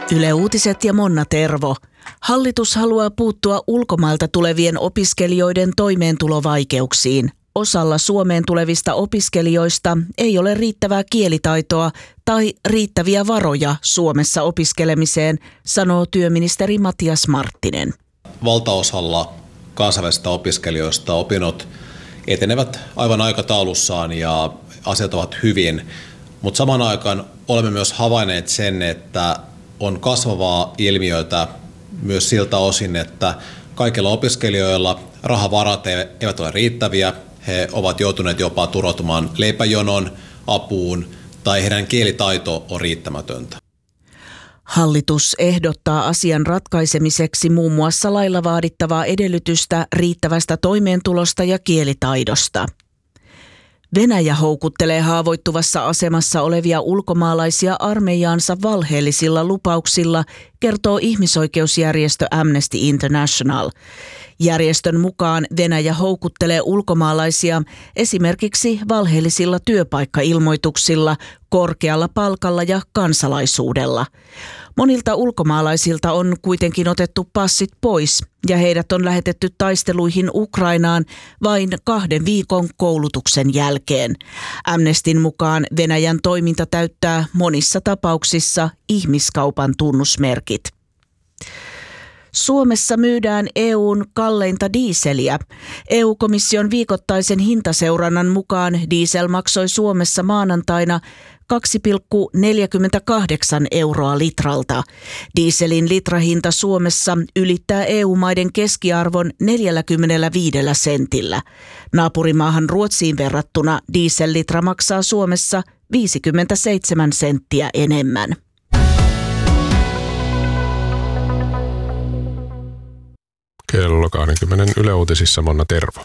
Yle Uutiset ja Monna Tervo. Hallitus haluaa puuttua ulkomailta tulevien opiskelijoiden toimeentulovaikeuksiin. Osalla Suomeen tulevista opiskelijoista ei ole riittävää kielitaitoa tai riittäviä varoja Suomessa opiskelemiseen, sanoo työministeri Matias Marttinen. Valtaosalla kansainvälisistä opiskelijoista opinnot etenevät aivan aikataulussaan ja asiat ovat hyvin, mutta samaan aikaan olemme myös havainneet sen, että on kasvavaa ilmiötä myös siltä osin, että kaikilla opiskelijoilla rahavarat eivät ole riittäviä. He ovat joutuneet jopa turvautumaan leipäjonon apuun tai heidän kielitaito on riittämätöntä. Hallitus ehdottaa asian ratkaisemiseksi muun muassa lailla vaadittavaa edellytystä riittävästä toimeentulosta ja kielitaidosta. Venäjä houkuttelee haavoittuvassa asemassa olevia ulkomaalaisia armeijaansa valheellisilla lupauksilla, kertoo ihmisoikeusjärjestö Amnesty International. Järjestön mukaan Venäjä houkuttelee ulkomaalaisia esimerkiksi valheellisilla työpaikkailmoituksilla, korkealla palkalla ja kansalaisuudella. Monilta ulkomaalaisilta on kuitenkin otettu passit pois ja heidät on lähetetty taisteluihin Ukrainaan vain 2 viikon koulutuksen jälkeen. Amnestyn mukaan Venäjän toiminta täyttää monissa tapauksissa ihmiskaupan tunnusmerkit. Suomessa myydään EU:n kalleinta diiseliä. EU-komission viikoittaisen hintaseurannan mukaan diesel maksoi Suomessa maanantaina 2,48 euroa litralta. Dieselin litrahinta Suomessa ylittää EU-maiden keskiarvon 45 sentillä. Naapurimaahan Ruotsiin verrattuna diesellitra maksaa Suomessa 57 senttiä enemmän. Kello 20 Yle Uutisissa Monna Tervo.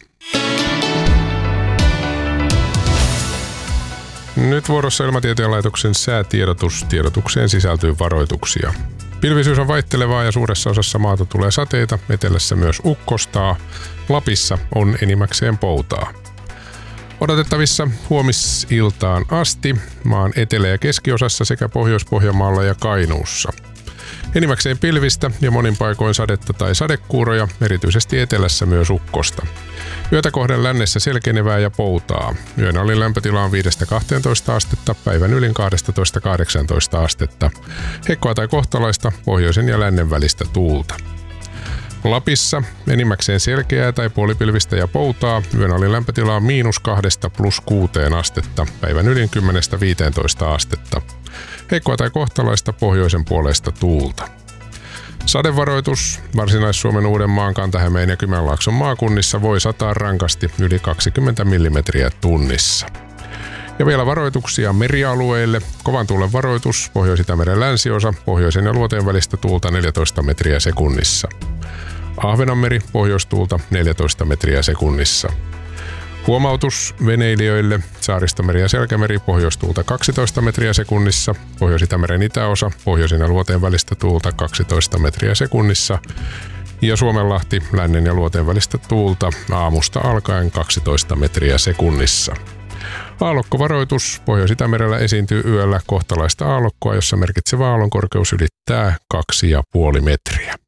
Nyt vuorossa Ilmatieteen laitoksen säätiedotus. Tiedotukseen sisältyy varoituksia. Pilvisyys on vaihtelevaa ja suuressa osassa maata tulee sateita, etelässä myös ukkostaa. Lapissa on enimmäkseen poutaa. Odotettavissa huomisiltaan asti maan etelä- ja keskiosassa sekä Pohjois-Pohjanmaalla ja Kainuussa. Enimmäkseen pilvistä ja monin paikoin sadetta tai sadekuuroja, erityisesti etelässä myös ukkosta. Yötä kohden lännessä selkenevää ja poutaa. Yön alin lämpötila on 5-12 astetta, päivän ylin 12-18 astetta. Heikkoa tai kohtalaista pohjoisen ja lännen välistä tuulta. Lapissa enimmäkseen selkeää tai puolipilvistä ja poutaa. Yön alin lämpötila on -2 +6 astetta, päivän ylin 10-15 astetta. Heikkoa tai kohtalaista pohjoisen puolesta tuulta. Sadevaroitus Varsinais-Suomen, Uudenmaan, Kanta-Hämeen ja Kymenlaakson maakunnissa voi sataa rankasti yli 20 millimetriä tunnissa. Ja vielä varoituksia merialueille. Kovan tuulen varoitus Pohjois-Itämeren länsiosa, pohjoisen ja luoteen välistä tuulta 14 metriä sekunnissa. Ahvenanmeri pohjoistuulta 14 metriä sekunnissa. Huomautus veneilijöille Saaristomeri ja Selkämeri pohjoistuulta 12 metriä sekunnissa, Pohjois-Itämeren itäosa pohjoisen ja luoteen välistä tuulta 12 metriä sekunnissa ja Suomenlahti lännen ja luoteen välistä tuulta aamusta alkaen 12 metriä sekunnissa. Aallokkovaroitus Pohjois-Itämerellä esiintyy yöllä kohtalaista aallokkoa, jossa merkitsevä aallonkorkeus ylittää 2,5 metriä.